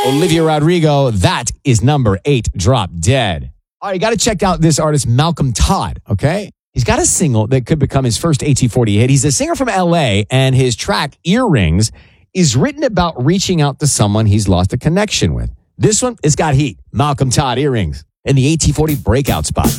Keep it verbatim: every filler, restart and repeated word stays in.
Olivia Rodrigo, that is number eight, Drop Dead. All right, you got to check out this artist, Malcolm Todd, okay? He's got a single that could become his first A T forty hit. He's a singer from L A, and his track, Earrings, is written about reaching out to someone he's lost a connection with. This one, it's got heat. Malcolm Todd, Earrings, in the A T forty breakout spot.